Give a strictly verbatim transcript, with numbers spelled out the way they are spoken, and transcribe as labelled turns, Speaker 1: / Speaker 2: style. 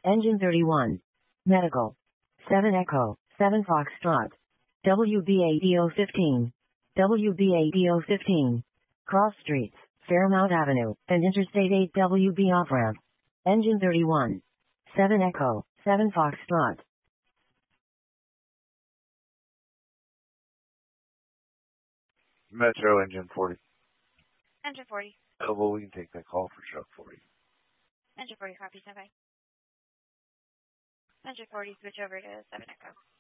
Speaker 1: Engine thirty-one. Medical. seven Echo, seven Foxtrot. W B A D O fifteen. W B A D O fifteen. Cross Streets, Fairmount Avenue, and Interstate eight W B off-ramp. Engine thirty-one. seven Echo, seven Foxtrot.
Speaker 2: Metro Engine forty.
Speaker 3: Engine forty.
Speaker 2: Oh, well, we can take that call for truck forty.
Speaker 3: Engine forty, copy, stand by. Engine forty, switch over to seven Echo.